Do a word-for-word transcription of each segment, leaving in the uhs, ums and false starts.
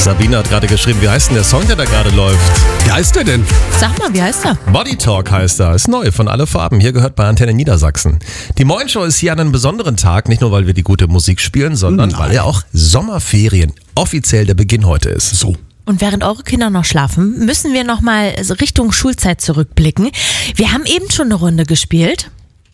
Sabine hat gerade geschrieben, wie heißt denn der Song, der da gerade läuft? Wie heißt der denn? Sag mal, wie heißt er? Body Talk heißt er. Ist neu, von alle Farben. Hier gehört bei Antenne Niedersachsen. Die Morgenshow ist hier an einem besonderen Tag, nicht nur weil wir die gute Musik spielen, sondern Nein. weil ja auch Sommerferien offiziell der Beginn heute ist. So. Und während eure Kinder noch schlafen, müssen wir nochmal Richtung Schulzeit zurückblicken. Wir haben eben schon eine Runde gespielt.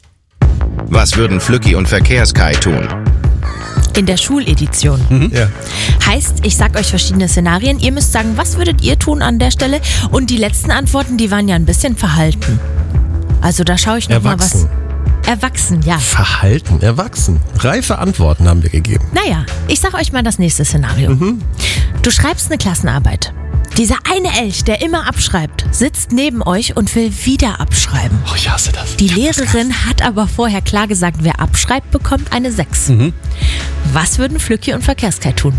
Was würden Flücki und Verkehrskai tun? In der Schuledition. Mhm. Ja. Heißt, ich sag euch verschiedene Szenarien. Ihr müsst sagen, was würdet ihr tun an der Stelle? Und die letzten Antworten, die waren ja ein bisschen verhalten. Also da schaue ich noch mal was. Erwachsen. Erwachsen, ja. Verhalten, erwachsen. Reife Antworten haben wir gegeben. Naja, ich sag euch mal das nächste Szenario. Mhm. Du schreibst eine Klassenarbeit. Dieser eine Elch, der immer abschreibt, sitzt neben euch und will wieder abschreiben. Oh, ich hasse das. Die Lehrerin hat aber vorher klar gesagt, wer abschreibt, bekommt eine sechs. Mhm. Was würden Flücki und Verkehrskai tun?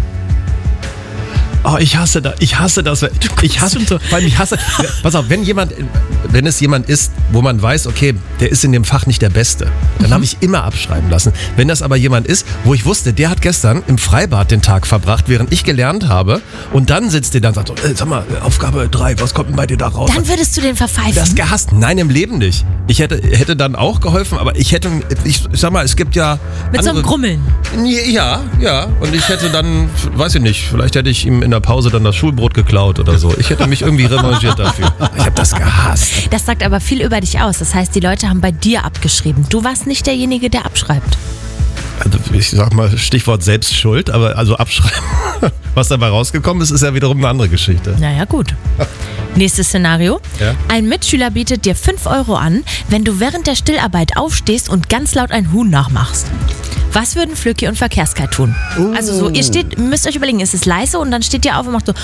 Oh, ich hasse das. Ich hasse das. Ich hasse, weil ich hasse. Pass auf, wenn jemand, wenn es jemand ist, wo man weiß, okay, der ist in dem Fach nicht der Beste, dann Mhm. habe ich immer abschreiben lassen. Wenn das aber jemand ist, wo ich wusste, der hat gestern im Freibad den Tag verbracht, während ich gelernt habe, und dann sitzt der dann und sagt so, äh, sag mal, Aufgabe drei, was kommt denn bei dir da raus? Dann würdest du den verpfeifen. Das gehasst. Nein, im Leben nicht. Ich hätte, hätte dann auch geholfen, aber ich hätte, ich sag mal, es gibt ja Mit so einem andere- Grummeln. Ja, ja. Und ich hätte dann, weiß ich nicht, vielleicht hätte ich ihm in der Pause dann das Schulbrot geklaut oder so. Ich hätte mich irgendwie revanchiert dafür. Ich habe das gehasst. Das sagt aber viel über dich aus. Das heißt, die Leute haben bei dir abgeschrieben. Du warst nicht derjenige, der abschreibt. Also ich sag mal Stichwort Selbstschuld, aber also abschreiben. Was dabei rausgekommen ist, ist ja wiederum eine andere Geschichte. Naja, gut. Nächstes Szenario. Ja. Ein Mitschüler bietet dir fünf Euro an, wenn du während der Stillarbeit aufstehst und ganz laut ein Huhn nachmachst. Was würden Flücki und Verkehrskai tun? Oh. Also so, ihr steht, müsst euch überlegen, es ist leise und dann steht ihr auf und macht so.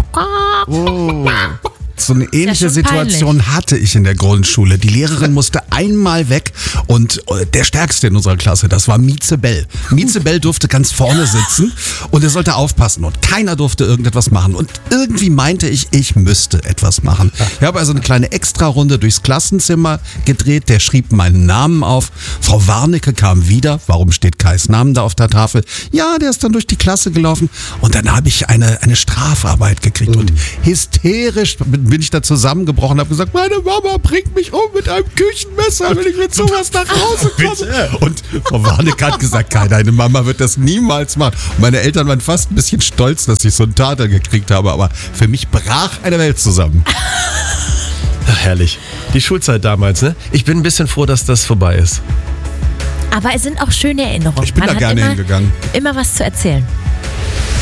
Oh. So eine ähnliche schon Situation hatte ich in der Grundschule. Die Lehrerin musste einmal weg und der Stärkste in unserer Klasse, das war Mieze Bell. Mieze Bell durfte ganz vorne sitzen und er sollte aufpassen und keiner durfte irgendetwas machen. Und irgendwie meinte ich, ich müsste etwas machen. Ich habe also eine kleine Extrarunde durchs Klassenzimmer gedreht, der schrieb meinen Namen auf. Frau Warnecke kam wieder. Warum steht Kais Namen da auf der Tafel? Ja, der ist dann durch die Klasse gelaufen und dann habe ich eine, eine Strafarbeit gekriegt und hysterisch bin ich da zusammengebrochen und habe gesagt, meine Mama bringt mich um mit einem Küchenmesser, wenn ich mit sowas nach Hause komme. Und Frau Warnecke hat gesagt, Kai, deine Mama wird das niemals machen. Und meine Eltern waren fast ein bisschen stolz, dass ich so einen Tater gekriegt habe, aber für mich brach eine Welt zusammen. Ach, herrlich. Die Schulzeit damals, ne? Ich bin ein bisschen froh, dass das vorbei ist. Aber es sind auch schöne Erinnerungen. Ich bin Man da hat gerne immer, hingegangen. immer was zu erzählen.